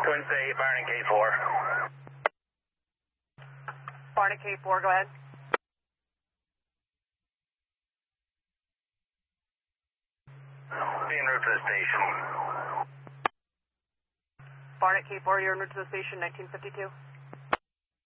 Twin City, Barnett K4. Barnett K4, go ahead. Be en route to the station. Barnett K4, you're en route to the station, 1952.